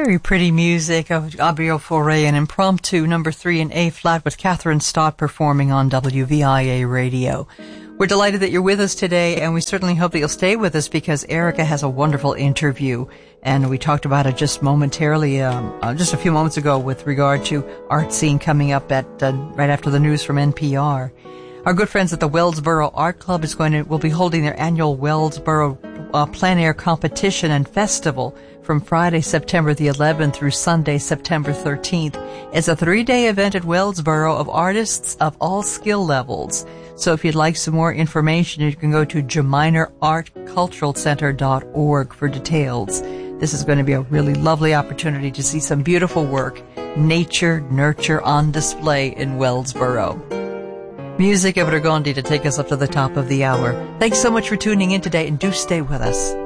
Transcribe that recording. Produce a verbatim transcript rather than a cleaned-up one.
Very pretty music of Gabriel Fauré, an impromptu number three in A flat with Catherine Stott performing on W V I A radio. We're delighted that you're with us today, and we certainly hope that you'll stay with us because Erica has a wonderful interview, and we talked about it just momentarily, um, uh, just a few moments ago with regard to Art Scene coming up at uh, right after the news from N P R. Our good friends at the Wellsboro Art Club is going to will be holding their annual Wellsboro uh, Plein Air Competition and Festival from Friday, September the eleventh through Sunday, September thirteenth. It's a three-day event at Wellsboro of artists of all skill levels. So if you'd like some more information, you can go to Geminer Art Cultural Center dot org for details. This is going to be a really lovely opportunity to see some beautiful work, nature, nurture on display in Wellsboro. Music of Ragondi to take us up to the top of the hour. Thanks so much for tuning in today, and do stay with us.